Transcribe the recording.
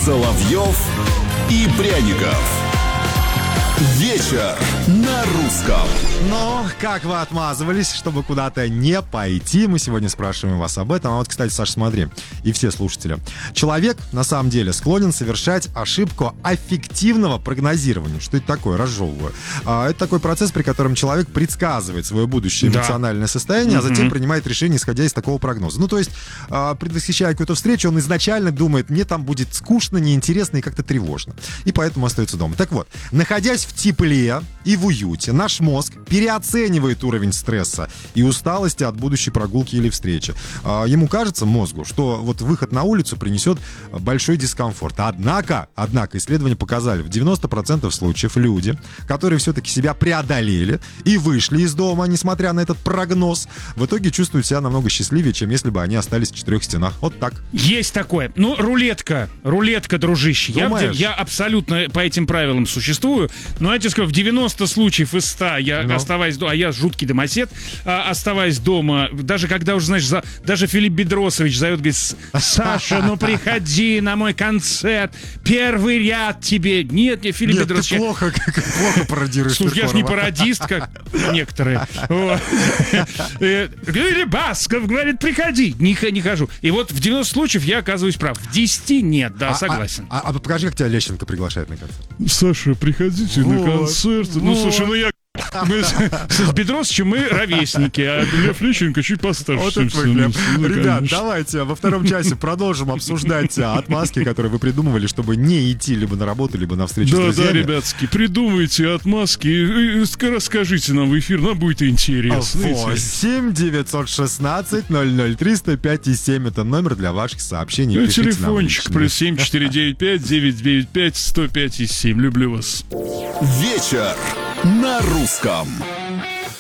Соловьев и Пряников. Вечер на русском. Но как вы отмазывались, чтобы куда-то не пойти? Мы сегодня спрашиваем вас об этом. А вот, кстати, Саша, смотри, и все слушатели. Человек, на самом деле, склонен совершать ошибку аффективного прогнозирования. Что это такое? Разжевываю. Это такой процесс, при котором человек предсказывает свое будущее эмоциональное состояние, а затем принимает решение, исходя из такого прогноза. Ну, то есть, предвосхищая какую-то встречу, он изначально думает, мне там будет скучно, неинтересно и как-то тревожно. И поэтому остается дома. Так вот, находясь в тепле и в уюте, наш мозг переоценивает уровень стресса и усталости от будущей прогулки или встречи. Ему кажется, мозгу, что вот выход на улицу принесет большой дискомфорт. Однако исследования показали, в 90% случаев люди, которые все-таки себя преодолели и вышли из дома, несмотря на этот прогноз, в итоге чувствуют себя намного счастливее, чем если бы они остались в четырех стенах. Вот так. Есть такое. Ну, рулетка, дружище. Я абсолютно по этим правилам существую. Но я тебе скажу, в 90 случаев из 100 я оставаясь дома, а я жуткий домосед, оставаясь дома, даже когда уже, знаешь, даже Филипп Бедросович зовет, говорит: Саша, ну приходи на мой концерт, первый ряд тебе. Нет, не Филипп Бедросович. Ты плохо пародируешь. Слушай, я же не пародист, как некоторые. Или Басков говорит: приходи. Не хожу. И вот в 90 случаев я оказываюсь прав. В 10 нет, да, согласен. А покажи, как тебя Лещенко приглашает на концерт. Саша, приходите на концерт. Ну, слушай, мы с Бедросовичем мы ровесники, а Лев Лещенко чуть постарше. Вот это выглядит. Ребят, давайте во втором часе продолжим обсуждать отмазки, которые вы придумывали, чтобы не идти либо на работу, либо на встречу с друзьями. Да, ребятки, придумайте отмазки и расскажите нам в эфир, нам будет интересно. 8 916 00 305 и 7 это номер для ваших сообщений. Ну, телефончик +7 495 995 105 и 7. Люблю вас. Вечер на русском.